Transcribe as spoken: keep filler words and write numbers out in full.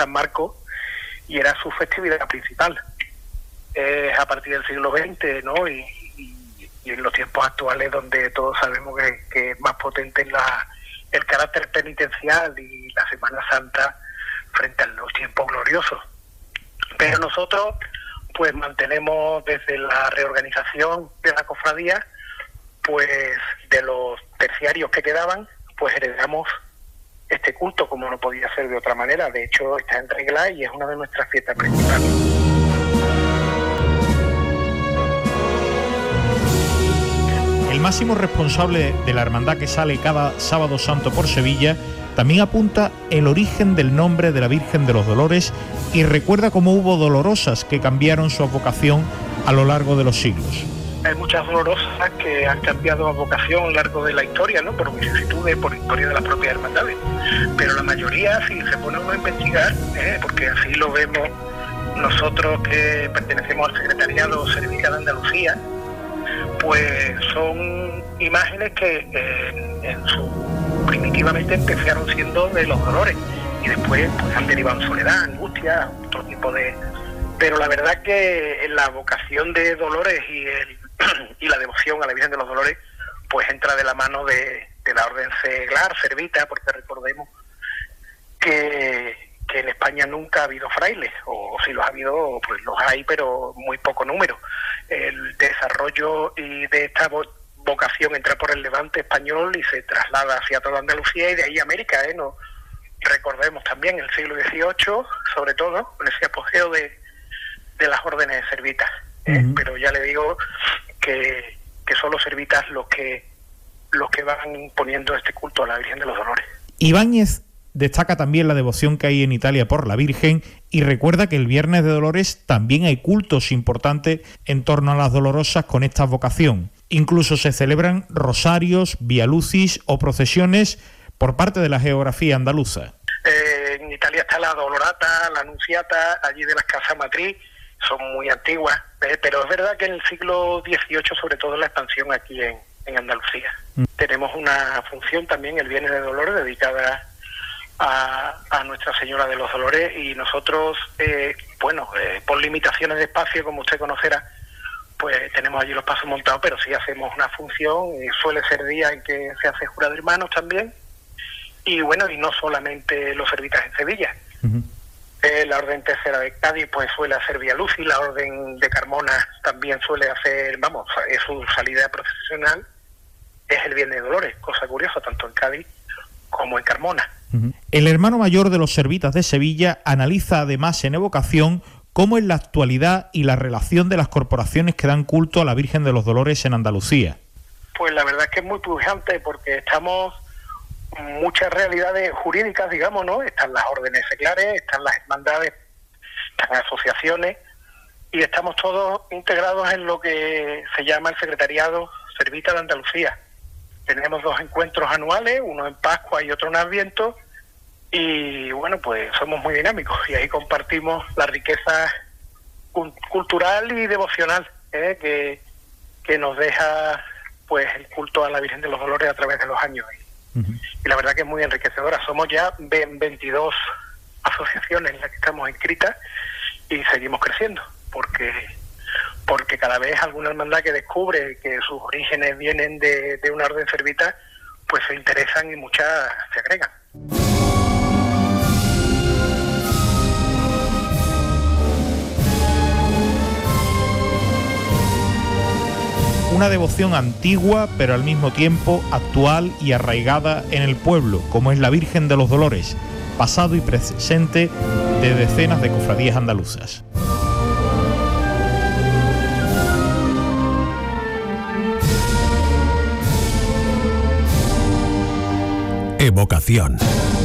San Marcos y era su festividad principal. Es a partir del siglo veinte, ¿no? Y, y, y en los tiempos actuales donde todos sabemos que, que es más potente la, el carácter penitencial y la Semana Santa frente a los tiempos gloriosos. Pero nosotros pues mantenemos desde la reorganización de la cofradía, pues de los terciarios que quedaban, pues heredamos este culto como no podía ser de otra manera. De hecho está en regla y es una de nuestras fiestas principales. El máximo responsable de la hermandad que sale cada sábado santo por Sevilla también apunta el origen del nombre de la Virgen de los Dolores y recuerda cómo hubo dolorosas que cambiaron su vocación a lo largo de los siglos. Hay muchas dolorosas que han cambiado a vocación a lo largo de la historia, ¿no? Por vicisitudes, por historia de las propias hermandades. Pero la mayoría, si se pone uno a investigar, ¿eh? Porque así lo vemos nosotros que pertenecemos al Secretariado Servica de Andalucía, pues son imágenes que eh, en su primitivamente empezaron siendo de los dolores y después pues han derivado en soledad, angustia, otro tipo de... Pero la verdad que la vocación de Dolores y el y la devoción a la Virgen de los Dolores pues entra de la mano de, de la orden seglar, servita, porque recordemos que, que en España nunca ha habido frailes, o si los ha habido, pues los hay, pero muy poco número. El desarrollo y de esta vocación entra por el levante español y se traslada hacia toda Andalucía y de ahí América, ¿eh? No, recordemos también el siglo dieciocho, sobre todo, con ese apogeo de, de las órdenes servitas. ¿eh? Uh-huh. Pero ya le digo que, que son los servitas los que los que van imponiendo este culto a la Virgen de los Dolores. Ibáñez destaca también la devoción que hay en Italia por la Virgen y recuerda que el Viernes de Dolores también hay cultos importantes en torno a las dolorosas con esta vocación. Incluso se celebran rosarios, vialucis o procesiones por parte de la geografía andaluza. Eh, en Italia está la Dolorata, la Anunciata, allí de las casas matriz, son muy antiguas, eh, pero es verdad que en el siglo dieciocho, sobre todo la expansión aquí en, en Andalucía. Mm. Tenemos una función también el Viernes de Dolores dedicada a, a Nuestra Señora de los Dolores y nosotros, eh, bueno, eh, por limitaciones de espacio, como usted conocerá, pues tenemos allí los pasos montados, pero sí hacemos una función, y suele ser día en que se hace jura de hermanos también, y bueno, y no solamente los servitas en Sevilla. Uh-huh. Eh, la orden tercera de Cádiz pues suele hacer Vía Luz y la orden de Carmona también suele hacer, vamos, es su salida profesional, es el Viernes de Dolores, cosa curiosa, tanto en Cádiz como en Carmona. Uh-huh. El hermano mayor de los servitas de Sevilla analiza además en evocación cómo es la actualidad y la relación de las corporaciones que dan culto a la Virgen de los Dolores en Andalucía. Pues la verdad es que es muy pujante porque estamos muchas realidades jurídicas, digamos, ¿no? Están las órdenes seglares, están las hermandades, están las asociaciones y estamos todos integrados en lo que se llama el Secretariado Servita de Andalucía. Tenemos dos encuentros anuales, uno en Pascua y otro en Adviento y bueno, pues somos muy dinámicos y ahí compartimos la riqueza cultural y devocional ¿eh? que, que nos deja pues el culto a la Virgen de los Dolores a través de los años. Uh-huh. Y la verdad que es muy enriquecedora. Somos ya veintidós asociaciones en las que estamos inscritas y seguimos creciendo porque porque cada vez alguna hermandad que descubre que sus orígenes vienen de, de una orden servita pues se interesan y muchas se agregan. Una devoción antigua, pero al mismo tiempo actual y arraigada en el pueblo, como es la Virgen de los Dolores, pasado y presente de decenas de cofradías andaluzas. Evocación.